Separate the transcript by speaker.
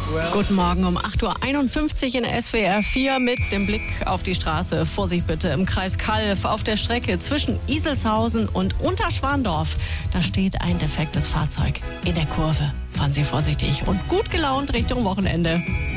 Speaker 1: Guten Morgen um 8.51 Uhr in SWR 4 mit dem Blick auf die Straße. Vorsicht bitte im Kreis Calw auf der Strecke zwischen Iselshausen und Unterschwandorf. Da steht ein defektes Fahrzeug in der Kurve. Fahren Sie vorsichtig und gut gelaunt Richtung Wochenende.